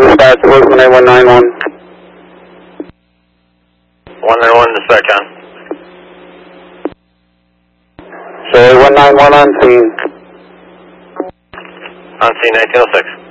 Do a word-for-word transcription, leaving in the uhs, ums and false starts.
dispatch, one eight one nine one. one nine one, dispatch on. So one nine one on scene. On scene, nineteen oh six.